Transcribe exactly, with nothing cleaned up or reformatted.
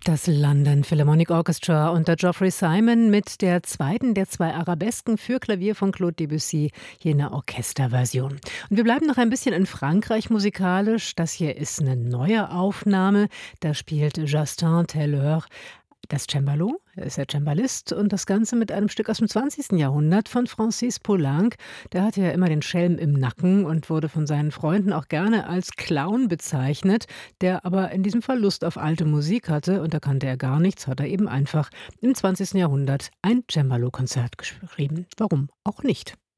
Das London Philharmonic Orchestra unter Geoffrey Simon mit der zweiten der zwei Arabesken für Klavier von Claude Debussy, hier in der Orchesterversion. Und wir bleiben noch ein bisschen in Frankreich musikalisch. Das hier ist eine neue Aufnahme. Da spielt Justin Teller das Cembalo, er ist ja Cembalist, und das Ganze mit einem Stück aus dem zwanzigsten Jahrhundert von Francis Poulenc. Der hatte ja immer den Schelm im Nacken und wurde von seinen Freunden auch gerne als Clown bezeichnet, der aber in diesem Fall Lust auf alte Musik hatte, und da kannte er gar nichts, hat er eben einfach im zwanzigsten Jahrhundert ein Cembalo-Konzert geschrieben. Warum auch nicht?